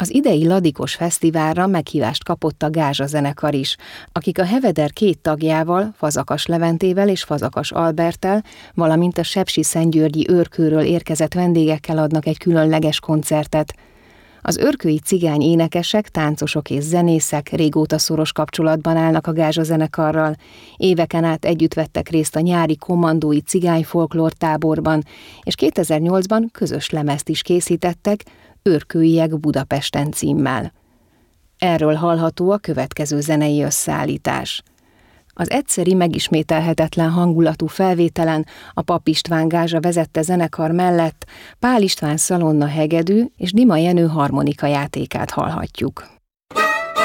Az idei Ladikos Fesztiválra meghívást kapott a Gázsa zenekar is, akik a Heveder 2 tagjával, Fazakas Leventével és Fazakas Alberttel, valamint a sepsiszentgyörgyi Őrkőről érkezett vendégekkel adnak egy különleges koncertet. Az őrkői cigány énekesek, táncosok és zenészek régóta szoros kapcsolatban állnak a Gázsa zenekarral. Éveken át együtt vettek részt a nyári kommandói cigány folklór táborban, és 2008-ban közös lemezt is készítettek, Őrkőiek Budapesten címmel. Erről hallható a következő zenei összeállítás. Az egyszeri megismételhetetlen hangulatú felvételen a Papp István Gázsa vezette zenekar mellett Pál István szalonna hegedű és Dima Jenő harmonika játékát hallhatjuk.